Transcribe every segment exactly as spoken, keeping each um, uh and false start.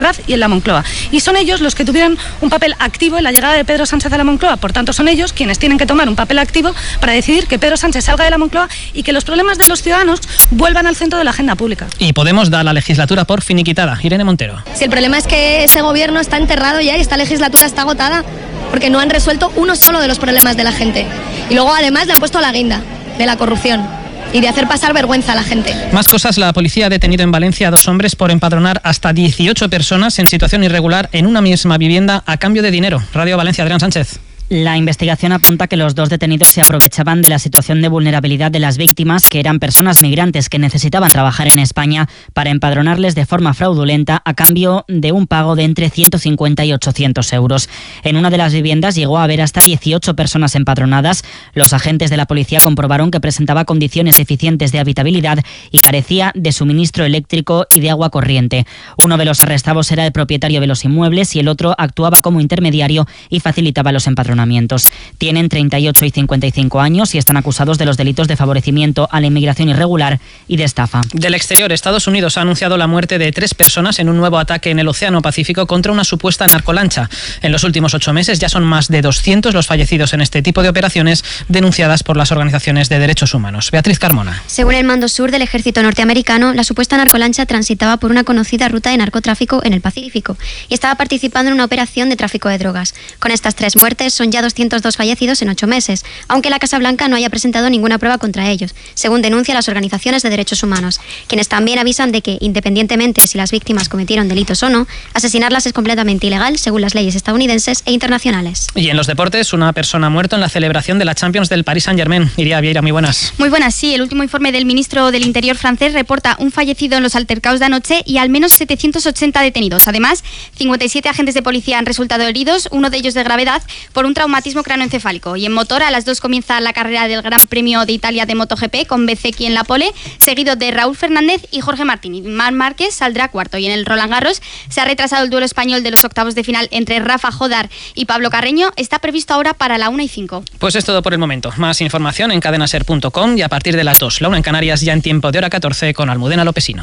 Ferraz y en la Moncloa. Y son ellos los que tuvieron un papel activo en la llegada de Pedro Sánchez a la Moncloa. Por tanto, son ellos quienes tienen que tomar un papel activo para decidir que Pedro Sánchez salga de la Moncloa y que los problemas de los ciudadanos vuelvan al centro de la agenda pública. Y Podemos da la legislatura por finiquitada. Irene Montero. Si el problema es que ese gobierno está enterrado ya y esta legislatura está agotada, porque no han resuelto uno solo de los problemas de la gente. Y luego además le han puesto la guinda de la corrupción y de hacer pasar vergüenza a la gente. Más cosas. La policía ha detenido en Valencia a dos hombres por empadronar hasta dieciocho personas en situación irregular en una misma vivienda a cambio de dinero. Radio Valencia, Adrián Sánchez. La investigación apunta que los dos detenidos se aprovechaban de la situación de vulnerabilidad de las víctimas, que eran personas migrantes que necesitaban trabajar en España, para empadronarles de forma fraudulenta a cambio de un pago de entre ciento cincuenta y ochocientos euros. En una de las viviendas llegó a haber hasta dieciocho personas empadronadas. Los agentes de la policía comprobaron que presentaba condiciones deficientes de habitabilidad y carecía de suministro eléctrico y de agua corriente. Uno de los arrestados era el propietario de los inmuebles y el otro actuaba como intermediario y facilitaba los empadronamientos. Tienen treinta y ocho y cincuenta y cinco años y están acusados de los delitos de favorecimiento a la inmigración irregular y de estafa. Del exterior, Estados Unidos ha anunciado la muerte de tres personas en un nuevo ataque en el Océano Pacífico contra una supuesta narcolancha. En los últimos ocho meses ya son más de doscientos los fallecidos en este tipo de operaciones denunciadas por las organizaciones de derechos humanos. Beatriz Carmona. Según el Mando Sur del Ejército norteamericano, la supuesta narcolancha transitaba por una conocida ruta de narcotráfico en el Pacífico y estaba participando en una operación de tráfico de drogas. Con estas tres muertes son ya doscientos dos fallecidos en ocho meses, aunque la Casa Blanca no haya presentado ninguna prueba contra ellos, según denuncian las organizaciones de derechos humanos, quienes también avisan de que, independientemente si las víctimas cometieron delitos o no, asesinarlas es completamente ilegal según las leyes estadounidenses e internacionales. Y en los deportes, una persona ha muerto en la celebración de la Champions del Paris Saint-Germain. Iria Vieira, muy buenas. Muy buenas, sí. El último informe del ministro del Interior francés reporta un fallecido en los altercados de anoche y al menos setecientos ochenta detenidos. Además, cincuenta y siete agentes de policía han resultado heridos, uno de ellos de gravedad, por un traumatismo cranoencefálico. Y en motor, a las dos comienza la carrera del Gran Premio de Italia de MotoGP con Bezzecchi en la pole, seguido de Raúl Fernández y Jorge Martín. Y Marc Márquez saldrá cuarto. Y en el Roland Garros se ha retrasado el duelo español de los octavos de final entre Rafa Jodar y Pablo Carreño. Está previsto ahora para la una y cinco. Pues es todo por el momento. Más información en cadenaser punto com y a partir de las dos, la una en Canarias, ya en tiempo de hora catorce con Almudena Lopesino.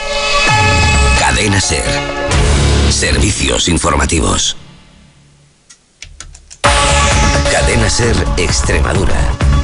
Cadena Ser. Servicios informativos. Cadena Ser Extremadura.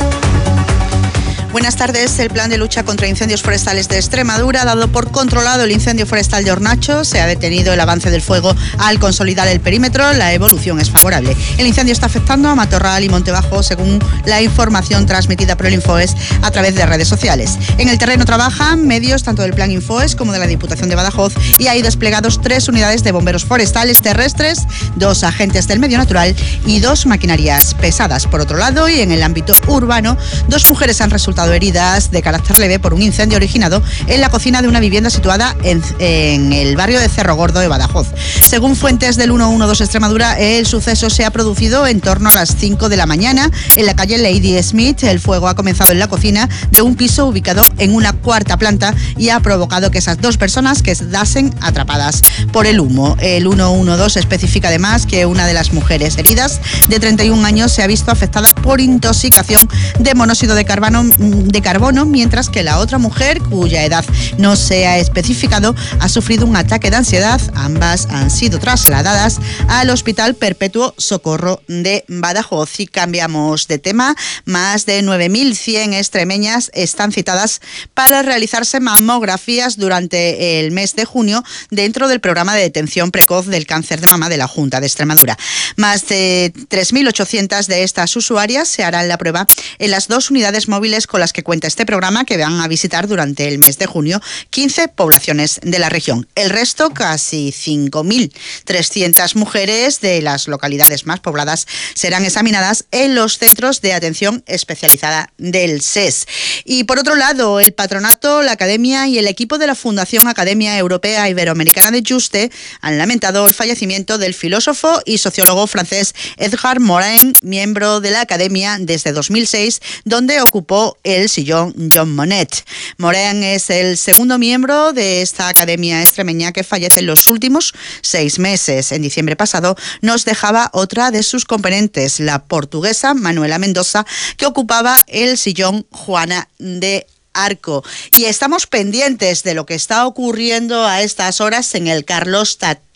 Buenas tardes. El plan de lucha contra incendios forestales de Extremadura ha dado por controlado el incendio forestal de Hornacho. Se ha detenido el avance del fuego al consolidar el perímetro. La evolución es favorable. El incendio está afectando a Matorral y Montebajo, según la información transmitida por el Infoes a través de redes sociales. En el terreno trabajan medios tanto del plan Infoes como de la Diputación de Badajoz y hay desplegados tres unidades de bomberos forestales terrestres, dos agentes del medio natural y dos maquinarias pesadas. Por otro lado, y en el ámbito urbano, dos mujeres han resultado heridas de carácter leve por un incendio originado en la cocina de una vivienda situada en, en el barrio de Cerro Gordo de Badajoz. Según fuentes del ciento doce Extremadura, el suceso se ha producido en torno a las cinco de la mañana en la calle Lady Smith. El fuego ha comenzado en la cocina de un piso ubicado en una cuarta planta y ha provocado que esas dos personas quedasen atrapadas por el humo. El ciento doce especifica además que una de las mujeres heridas, de treinta y un años, se ha visto afectada por intoxicación de monóxido de carbono de carbono, mientras que la otra mujer, cuya edad no se ha especificado, ha sufrido un ataque de ansiedad. Ambas han sido trasladadas al Hospital Perpetuo Socorro de Badajoz. Y cambiamos de tema. Más de nueve mil cien extremeñas están citadas para realizarse mamografías durante el mes de junio dentro del programa de detención precoz del cáncer de mama de la Junta de Extremadura. Más de tres mil ochocientas de estas usuarias se harán la prueba en las dos unidades móviles con las que cuenta este programa, que van a visitar durante el mes de junio quince poblaciones de la región. El resto, casi cinco mil trescientas mujeres de las localidades más pobladas, serán examinadas en los centros de atención especializada del S E S. Y por otro lado, el patronato, la academia y el equipo de la Fundación Academia Europea Iberoamericana de Juste han lamentado el fallecimiento del filósofo y sociólogo francés Edgar Morin, miembro de la academia desde dos mil seis, donde ocupó el sillón John Monnet. Morin es el segundo miembro de esta academia extremeña que fallece en los últimos seis meses. En diciembre pasado nos dejaba otra de sus componentes, la portuguesa Manuela Mendoza, que ocupaba el sillón Juana de Arco. Y estamos pendientes de lo que está ocurriendo a estas horas en el Carlos Tat